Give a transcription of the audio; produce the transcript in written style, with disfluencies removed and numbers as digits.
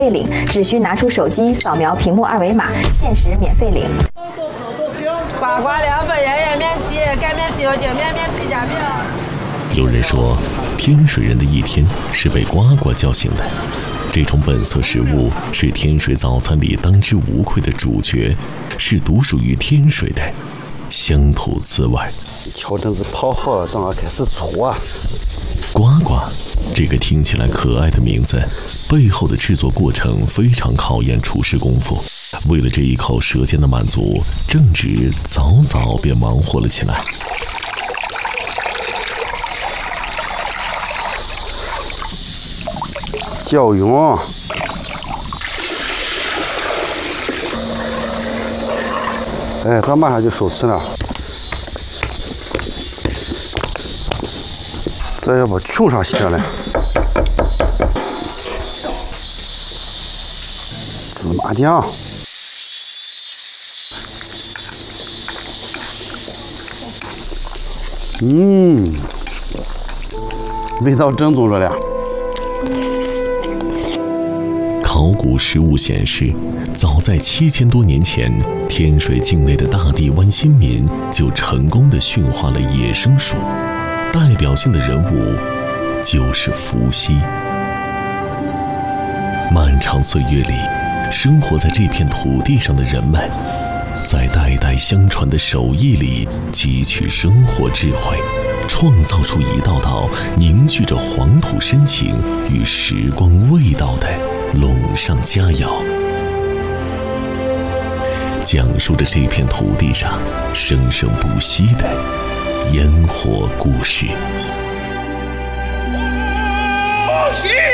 领，只需拿出手机扫描屏幕二维码，限时免费领。 瓜瓜凉粉，人人面皮，盖面皮有顶面面皮夹饼。 有人说，天水人的一天是被呱呱叫醒的。这种本色食物是天水早餐里当之无愧的主角，是独属于天水的乡土滋味。 调整子泡好了，正好开始搓啊。 呱呱，这个听起来可爱的名字，背后的制作过程非常考验厨师功夫。为了这一口舌尖的满足，正直早早便忙活了起来。 椒蓉，哎，这马上就收吃了。这要把球上洗了，芝麻酱，味道正宗着了。 考古实物显示，早在7000多年前，天水境内的大地湾先民就成功地驯化了野生鼠。代表性的人物就是伏羲。漫长岁月里，生活在这片土地上的人们，在代代相传的手艺里汲取生活智慧，创造出一道道凝聚着黄土深情与时光味道的陇上佳肴，讲述着这片土地上生生不息的烟火故事。 伏羲